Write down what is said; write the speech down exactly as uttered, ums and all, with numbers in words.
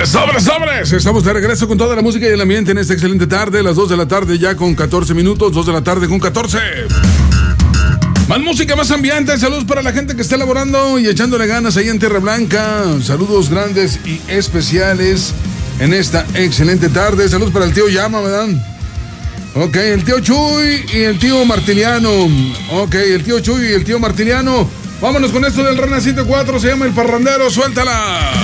¡Sobres, sobres! Estamos de regreso con toda la música y el ambiente en esta excelente tarde. Las dos de la tarde ya con catorce minutos. dos de la tarde con catorce. Más música, más ambiente. Saludos para la gente que está elaborando y echándole ganas ahí en Tierra Blanca. Saludos grandes y especiales en esta excelente tarde. Saludos para el tío Llama, ¿verdad? Ok, el tío Chuy y el tío Martiliano. Ok, el tío Chuy y el tío Martiliano. Vámonos con esto del René ciento cuatro. Se llama El Parrandero. Suéltala.